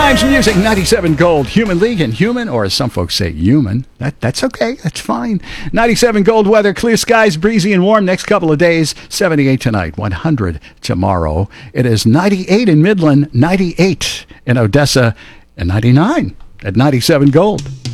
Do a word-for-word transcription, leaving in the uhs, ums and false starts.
Times Music, ninety-seven Gold, Human League, and Human, or as some folks say, human. That, that's okay. That's fine. ninety-seven Gold weather, clear skies, breezy and warm next couple of days. seventy-eight tonight, one hundred tomorrow. It is ninety-eight in Midland, ninety-eight in Odessa, and ninety-nine at ninety-seven Gold.